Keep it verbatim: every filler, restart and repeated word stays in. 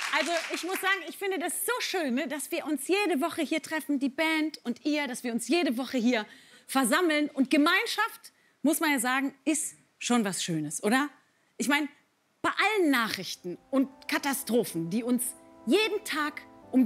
Also ich muss sagen, ich finde das so schön, ne, dass wir uns jede Woche hier treffen, die Band und ihr, dass wir uns jede Woche hier versammeln. Und Gemeinschaft, muss man ja sagen, ist schon was Schönes, oder? Ich meine, bei allen Nachrichten und Katastrophen, die uns jeden Tag